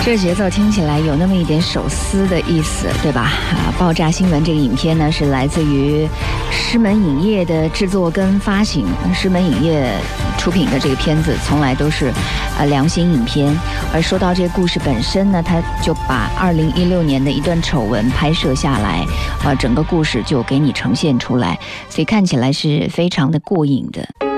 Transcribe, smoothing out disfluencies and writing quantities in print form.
这节奏听起来有那么一点手撕的意思，对吧？爆炸新闻这个影片呢，是来自于狮门影业的制作跟发行。狮门影业出品的这个片子从来都是良心影片。而说到这个故事本身呢，他就把2016年的一段丑闻拍摄下来，整个故事就给你呈现出来，所以看起来是非常的过瘾的。